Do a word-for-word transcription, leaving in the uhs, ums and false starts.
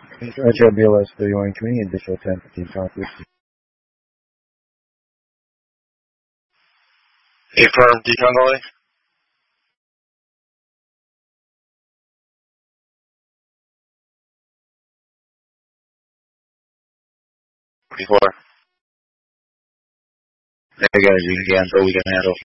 H R B L S three one twenty, additional ten fifteen pound fifty. Affirm, Deconvoy. forty-four. Hey guys, you can cancel, we can handle.